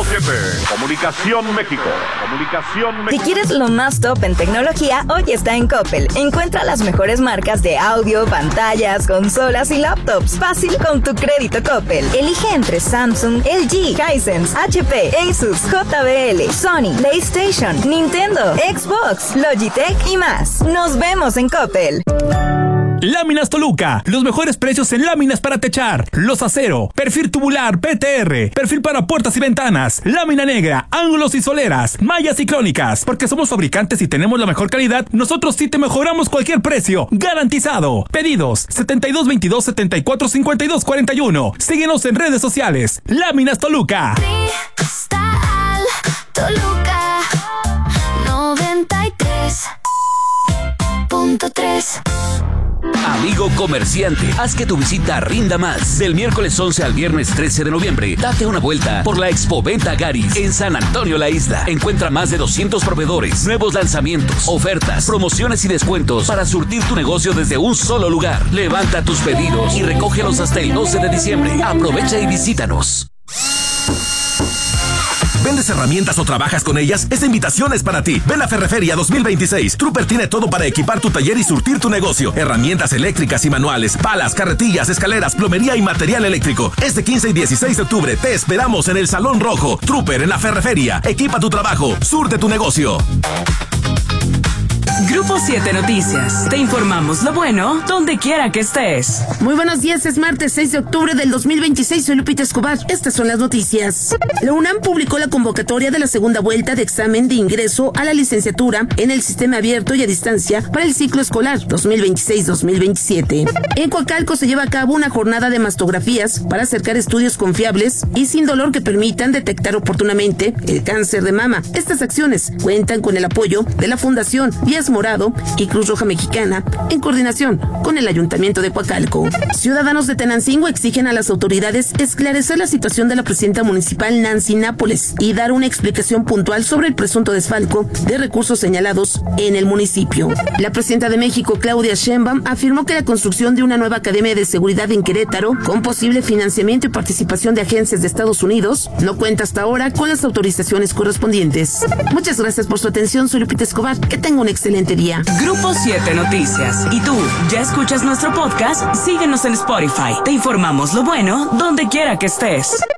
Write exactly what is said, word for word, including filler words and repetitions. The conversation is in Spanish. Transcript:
siete. Comunicación México. Comunicación México. Si quieres lo más top en tecnología, hoy está en Coppel. Encuentra las mejores marcas de audio, pantallas, consolas y laptops. Fácil con tu crédito Coppel. Elige entre Samsung, L G, Hisense, H P, Asus, J B L, Sony, PlayStation, Nintendo, Xbox, Logitech y más. Nos vemos en Coppel. Láminas Toluca, los mejores precios en láminas para techar, los acero, perfil tubular, P T R, perfil para puertas y ventanas, lámina negra, ángulos y soleras, mallas y crónicas. Porque somos fabricantes y tenemos la mejor calidad, nosotros sí te mejoramos cualquier precio, garantizado. Pedidos setenta y dos veintidós setenta y cuatro cincuenta y dos cuarenta y uno. Síguenos en redes sociales. Láminas Toluca. Cristal Toluca noventa y tres punto tres. Amigo comerciante, haz que tu visita rinda más. Del miércoles once al viernes trece de noviembre, date una vuelta por la Expoventa Garis en San Antonio La Isla. Encuentra más de doscientos proveedores, nuevos lanzamientos, ofertas, promociones y descuentos para surtir tu negocio desde un solo lugar. Levanta tus pedidos y recógelos hasta el doce de diciembre. Aprovecha y visítanos. ¿Vendes herramientas o trabajas con ellas? Esta invitación es para ti. Ven a Ferreferia dos mil veintiséis. Trooper tiene todo para equipar tu taller y surtir tu negocio. Herramientas eléctricas y manuales, palas, carretillas, escaleras, plomería y material eléctrico. Este quince y dieciséis de octubre te esperamos en el Salón Rojo. Trooper en la Ferreferia. Equipa tu trabajo, surte tu negocio. Grupo siete Noticias. Te informamos lo bueno donde quiera que estés. Muy buenos días, es martes seis de octubre del dos mil veintiséis. Soy Lupita Escobar. Estas son las noticias. La UNAM publicó la convocatoria de la segunda vuelta de examen de ingreso a la licenciatura en el sistema abierto y a distancia para el ciclo escolar dos mil veintiséis dos mil veintisiete. En Coacalco se lleva a cabo una jornada de mastografías para acercar estudios confiables y sin dolor que permitan detectar oportunamente el cáncer de mama. Estas acciones cuentan con el apoyo de la Fundación Díaz Morado y Cruz Roja Mexicana en coordinación con el Ayuntamiento de Coacalco. Ciudadanos de Tenancingo exigen a las autoridades esclarecer la situación de la presidenta municipal Nancy Nápoles y dar una explicación puntual sobre el presunto desfalco de recursos señalados en el municipio. La presidenta de México, Claudia Sheinbaum, afirmó que la construcción de una nueva academia de seguridad en Querétaro, con posible financiamiento y participación de agencias de Estados Unidos, no cuenta hasta ahora con las autorizaciones correspondientes. Muchas gracias por su atención. Soy Lupita Escobar. Que tenga un excelente día. Grupo siete Noticias. ¿Y tú, ya escuchas nuestro podcast? Síguenos en Spotify. Te informamos lo bueno donde quiera que estés.